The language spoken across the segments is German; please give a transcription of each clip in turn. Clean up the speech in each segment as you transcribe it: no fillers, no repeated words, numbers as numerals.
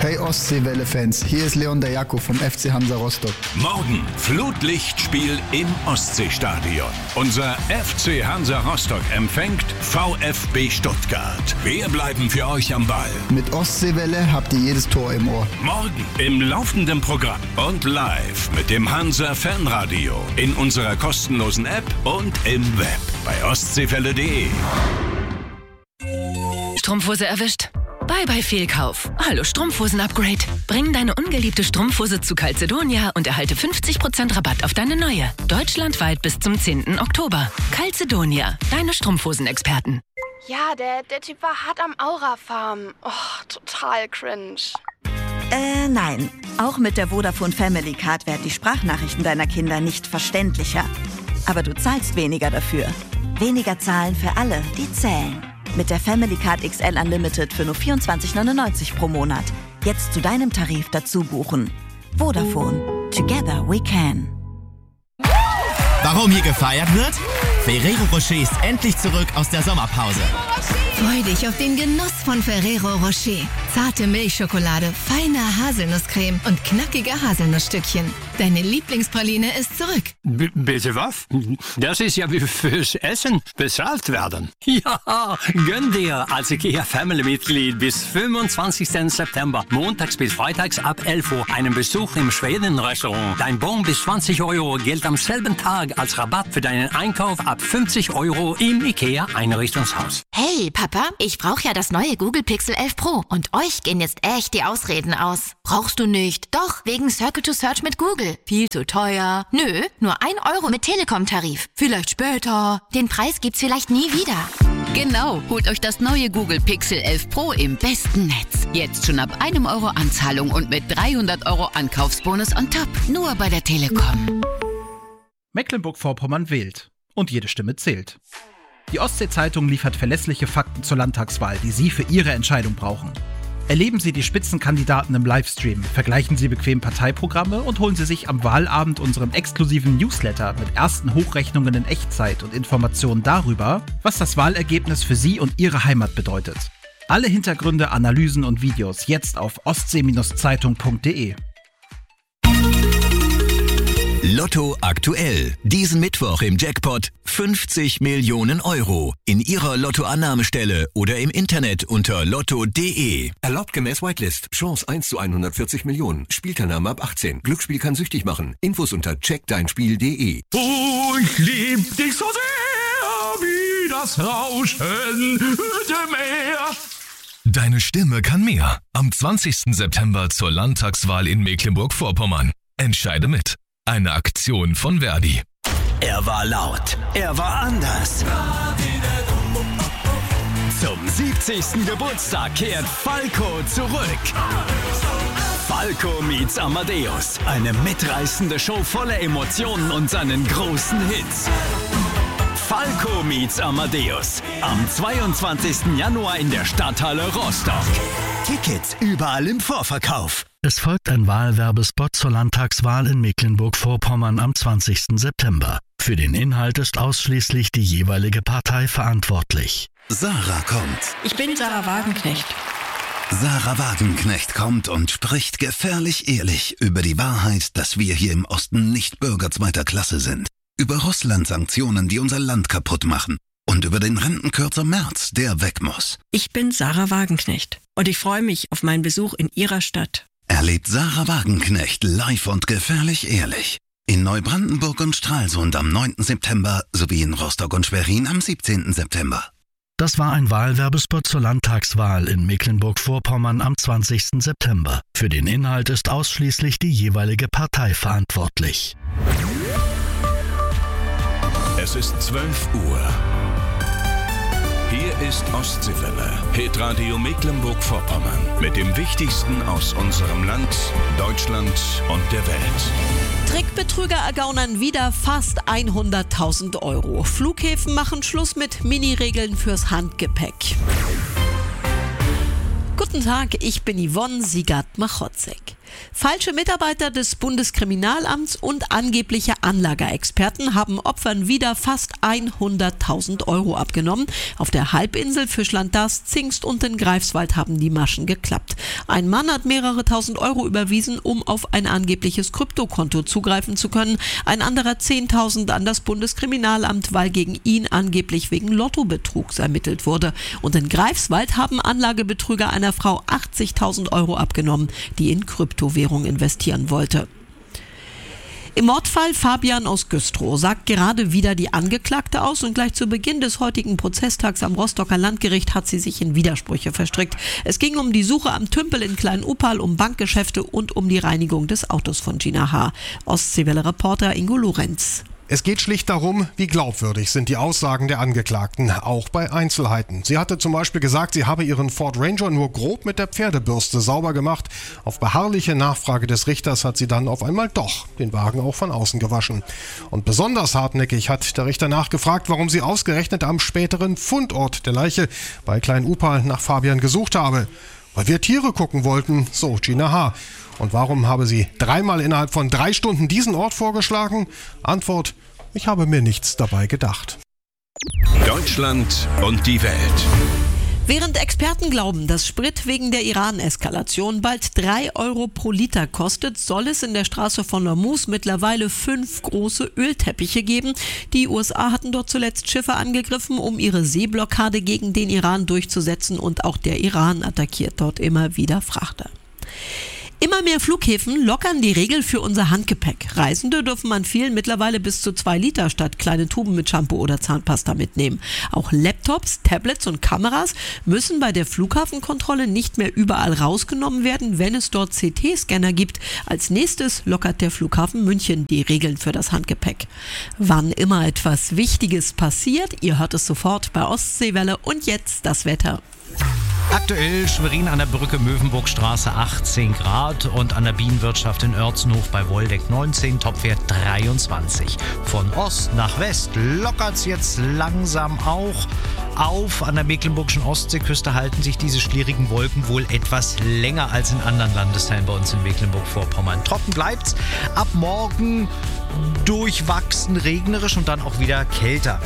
Hey Ostseewelle-Fans, hier ist Leon der Jakob vom FC Hansa Rostock. Morgen Flutlichtspiel im Ostseestadion. Unser FC Hansa Rostock empfängt VfB Stuttgart. Wir bleiben für euch am Ball. Mit Ostseewelle habt ihr jedes Tor im Ohr. Morgen im laufenden Programm und live mit dem Hansa Fanradio in unserer kostenlosen App und im Web bei ostseewelle.de. Strumpfhose erwischt? Bye bye Fehlkauf. Hallo Strumpfhosen-Upgrade. Bring deine ungeliebte Strumpfhose zu Calzedonia und erhalte 50% Rabatt auf deine neue. Deutschlandweit bis zum 10. Oktober. Calzedonia, deine Strumpfhosen-Experten. Ja, der Typ war hart am Aura-Farm. Oh, total cringe. Nein. Auch mit der Vodafone Family Card werden die Sprachnachrichten deiner Kinder nicht verständlicher. Aber du zahlst weniger dafür. Weniger zahlen für alle, die zählen. Mit der Family Card XL Unlimited für nur 24,99 pro Monat. Jetzt zu deinem Tarif dazu buchen. Vodafone. Together we can. Warum hier gefeiert wird? Ferrero Rocher ist endlich zurück aus der Sommerpause. Freu dich auf den Genuss von Ferrero Rocher. Zarte Milchschokolade, feine Haselnusscreme und knackige Haselnussstückchen. Deine Lieblingspraline ist zurück. Bitte was? Das ist ja wie fürs Essen bezahlt werden. Ja, gönn dir als IKEA-Family-Mitglied bis 25. September, montags bis freitags ab 11 Uhr, einen Besuch im Schweden-Restaurant. Dein Bon bis 20 € gilt am selben Tag als Rabatt für deinen Einkauf ab 50 € im IKEA-Einrichtungshaus. Hey, Papa, ich brauche ja das neue Google Pixel 11 Pro und euch gehen jetzt echt die Ausreden aus. Brauchst du nicht? Doch, wegen Circle to Search mit Google. Viel zu teuer. Nö, nur 1 € mit Telekom-Tarif. Vielleicht später. Den Preis gibt's vielleicht nie wieder. Genau, holt euch das neue Google Pixel 11 Pro im besten Netz. Jetzt schon ab 1 € Anzahlung und mit 300 € Ankaufsbonus on top. Nur bei der Telekom. Mecklenburg-Vorpommern wählt. Und jede Stimme zählt. Die Ostsee-Zeitung liefert verlässliche Fakten zur Landtagswahl, die Sie für Ihre Entscheidung brauchen. Erleben Sie die Spitzenkandidaten im Livestream, vergleichen Sie bequem Parteiprogramme und holen Sie sich am Wahlabend unseren exklusiven Newsletter mit ersten Hochrechnungen in Echtzeit und Informationen darüber, was das Wahlergebnis für Sie und Ihre Heimat bedeutet. Alle Hintergründe, Analysen und Videos jetzt auf ostsee-zeitung.de. Lotto aktuell. Diesen Mittwoch im Jackpot 50 Millionen €. In Ihrer Lottoannahmestelle oder im Internet unter lotto.de. Erlaubt gemäß Whitelist. Chance 1 zu 140 Millionen. Spielteilnahme ab 18. Glücksspiel kann süchtig machen. Infos unter checkdeinspiel.de. Oh, ich lieb dich so sehr wie das Rauschen der Meer. Deine Stimme kann mehr. Am 20. September zur Landtagswahl in Mecklenburg-Vorpommern. Entscheide mit. Eine Aktion von Verdi. Er war laut. Er war anders. Zum 70. Geburtstag kehrt Falco zurück. Falco meets Amadeus. Eine mitreißende Show voller Emotionen und seinen großen Hits. Falco meets Amadeus. Am 22. Januar in der Stadthalle Rostock. Tickets überall im Vorverkauf. Es folgt ein Wahlwerbespot zur Landtagswahl in Mecklenburg-Vorpommern am 20. September. Für den Inhalt ist ausschließlich die jeweilige Partei verantwortlich. Sarah kommt. Ich bin Sarah Wagenknecht. Sarah Wagenknecht kommt und spricht gefährlich ehrlich über die Wahrheit, dass wir hier im Osten nicht Bürger zweiter Klasse sind. Über Russland-Sanktionen, die unser Land kaputt machen. Und über den Rentenkürzer Merz, der weg muss. Ich bin Sarah Wagenknecht und ich freue mich auf meinen Besuch in Ihrer Stadt. Erlebt Sarah Wagenknecht live und gefährlich ehrlich. In Neubrandenburg und Stralsund am 9. September sowie in Rostock und Schwerin am 17. September. Das war ein Wahlwerbespot zur Landtagswahl in Mecklenburg-Vorpommern am 20. September. Für den Inhalt ist ausschließlich die jeweilige Partei verantwortlich. Es ist 12 Uhr. Hier ist Ostseewelle, Hitradio Mecklenburg-Vorpommern. Mit dem Wichtigsten aus unserem Land, Deutschland und der Welt. Trickbetrüger ergaunern wieder fast 100.000 €. Flughäfen machen Schluss mit Mini-Regeln fürs Handgepäck. Guten Tag, ich bin Yvonne Siegert-Machotzek. Falsche Mitarbeiter des Bundeskriminalamts und angebliche Anlageexperten haben Opfern wieder fast 100.000 Euro abgenommen. Auf der Halbinsel, Fischland, Darß, Zingst und in Greifswald haben die Maschen geklappt. Ein Mann hat mehrere tausend Euro überwiesen, um auf ein angebliches Kryptokonto zugreifen zu können. Ein anderer 10.000 an das Bundeskriminalamt, weil gegen ihn angeblich wegen Lottobetrugs ermittelt wurde. Und in Greifswald haben Anlagebetrüger einer Frau 80.000 Euro abgenommen, die in Kryptowährung investieren wollte. Im Mordfall Fabian aus Güstrow sagt gerade wieder die Angeklagte aus und gleich zu Beginn des heutigen Prozesstags am Rostocker Landgericht hat sie sich in Widersprüche verstrickt. Es ging um die Suche am Tümpel in Klein-Upal, um Bankgeschäfte und um die Reinigung des Autos von Gina H. Ostseewelle-Reporter Ingo Lorenz. Es geht schlicht darum, wie glaubwürdig sind die Aussagen der Angeklagten, auch bei Einzelheiten. Sie hatte zum Beispiel gesagt, sie habe ihren Ford Ranger nur grob mit der Pferdebürste sauber gemacht. Auf beharrliche Nachfrage des Richters hat sie dann auf einmal doch den Wagen auch von außen gewaschen. Und besonders hartnäckig hat der Richter nachgefragt, warum sie ausgerechnet am späteren Fundort der Leiche bei Klein-Upal nach Fabian gesucht habe. Weil wir Tiere gucken wollten, so Gina H. Und warum habe sie dreimal innerhalb von 3 Stunden diesen Ort vorgeschlagen? Antwort: Ich habe mir nichts dabei gedacht. Deutschland und die Welt. Während Experten glauben, dass Sprit wegen der Iran-Eskalation bald 3 Euro pro Liter kostet, soll es in der Straße von Hormuz mittlerweile 5 große Ölteppiche geben. Die USA hatten dort zuletzt Schiffe angegriffen, um ihre Seeblockade gegen den Iran durchzusetzen, und auch der Iran attackiert dort immer wieder Frachter. Immer mehr Flughäfen lockern die Regel für unser Handgepäck. Reisende dürfen an vielen mittlerweile bis zu 2 Liter statt kleine Tuben mit Shampoo oder Zahnpasta mitnehmen. Auch Laptops, Tablets und Kameras müssen bei der Flughafenkontrolle nicht mehr überall rausgenommen werden, wenn es dort CT-Scanner gibt. Als nächstes lockert der Flughafen München die Regeln für das Handgepäck. Wann immer etwas Wichtiges passiert, ihr hört es sofort bei Ostseewelle. Und jetzt das Wetter. Aktuell Schwerin an der Brücke Möwenburgstraße 18 Grad und an der Bienenwirtschaft in Oertzenhof bei Woldeck 19, Topwert 23. Von Ost nach West lockert es jetzt langsam auch auf. An der mecklenburgischen Ostseeküste halten sich diese schwierigen Wolken wohl etwas länger als in anderen Landesteilen bei uns in Mecklenburg-Vorpommern. Trocken bleibt's, ab morgen durchwachsen regnerisch und dann auch wieder kälter.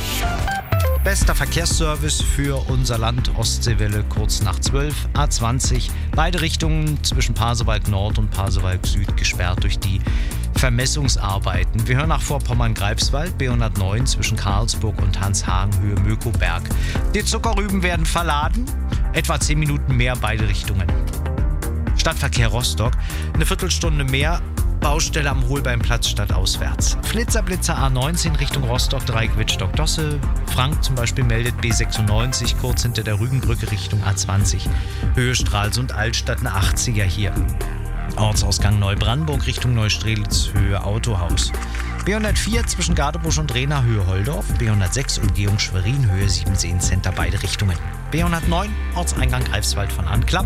Bester Verkehrsservice für unser Land, Ostseewelle, kurz nach 12, A20, beide Richtungen zwischen Pasewalk Nord und Pasewalk Süd gesperrt durch die Vermessungsarbeiten. Wir hören nach Vorpommern-Greifswald, B109 zwischen Karlsburg und Hanshagen, Höhe Mökoberg. Die Zuckerrüben werden verladen, etwa 10 Minuten mehr beide Richtungen. Stadtverkehr Rostock, eine Viertelstunde mehr, Baustelle am Holbeinplatz stadtauswärts. Flitzer-Blitzer A19 Richtung Rostock, Dreieck Wittstock-Dosse. Frank zum Beispiel meldet B96 kurz hinter der Rügenbrücke Richtung A20. Höhe Stralsund Altstadt, eine 80er hier. Ortsausgang Neubrandenburg Richtung Neustrelitz, Höhe Autohaus. B104 zwischen Gadebusch und Rehna, Höhe Holdorf. B106 Umgehung Schwerin, Höhe Siebenseen Center, beide Richtungen. B109 Ortseingang Greifswald von Anklam.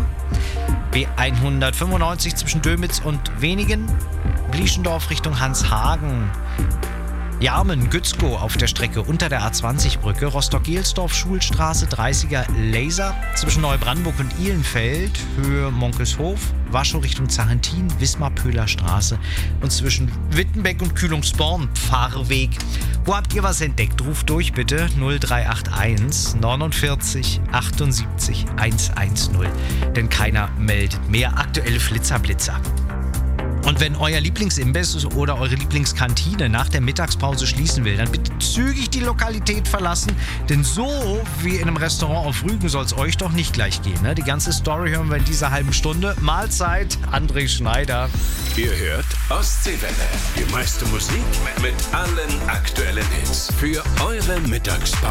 B195 zwischen Dömitz und Wenigen. Blieschendorf Richtung Hanshagen. Jarmen, Gützkow auf der Strecke unter der A20-Brücke, Rostock-Gelsdorf, Schulstraße, 30er Laser, zwischen Neubrandenburg und Ihlenfeld, Höhe Monkelshof, Waschow Richtung Zarentin, Wismar-Pöhler Straße und zwischen Wittenbeck und Kühlungsborn, Fahrweg. Wo habt ihr was entdeckt? Ruft durch bitte 0381 49 78 110, denn keiner meldet mehr. Aktuelle Flitzer-Blitzer. Und wenn euer Lieblingsimbiss oder eure Lieblingskantine nach der Mittagspause schließen will, dann bitte zügig die Lokalität verlassen, denn so wie in einem Restaurant auf Rügen soll es euch doch nicht gleich gehen. Ne? Die ganze Story hören wir in dieser halben Stunde. Mahlzeit, André Schneider. Ihr hört Ostseewelle, die meiste Musik mit allen aktuellen Hits für eure Mittagspause.